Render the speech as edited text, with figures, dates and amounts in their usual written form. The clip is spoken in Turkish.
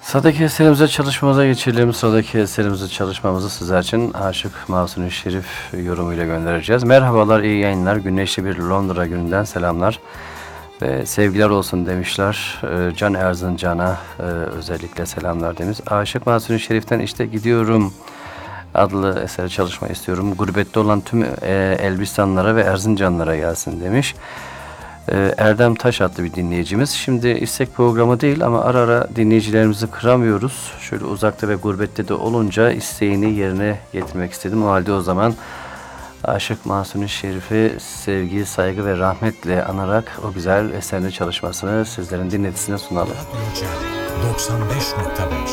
Sıradaki eserimize çalışmamıza geçelim. Sıradaki eserimizi çalışmamızı sizler için Aşık Mahzun-ı Şerif yorumuyla göndereceğiz. Merhabalar, iyi yayınlar. Güneşli bir Londra gününden selamlar ve sevgiler olsun demişler. Can Erzincan'a özellikle selamlar demiş. Aşık Mahzun-ı Şerif'ten işte gidiyorum adlı eseri çalışmayı istiyorum. Gurbette olan tüm Elbistanlara ve Erzincanlara gelsin demiş. Erdem Taş adlı bir dinleyicimiz. Şimdi istek programı değil ama ara ara dinleyicilerimizi kıramıyoruz. Şöyle uzakta ve gurbette de olunca isteğini yerine getirmek istedim. O halde o zaman Aşık Mahzun-ı Şerif'i sevgi, saygı ve rahmetle anarak o güzel eserini çalışmasını sizlerin dinletisine sunalım. Radyo Cem 95.5